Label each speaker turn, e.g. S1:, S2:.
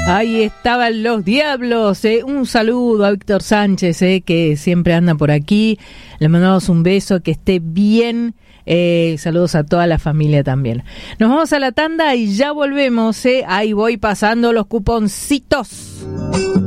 S1: Ahí estaban los diablos, un saludo a Víctor Sánchez, que siempre anda por aquí, le mandamos un beso, que esté bien, saludos a toda la familia también. Nos vamos a la tanda y ya volvemos, ahí voy pasando los cuponcitos.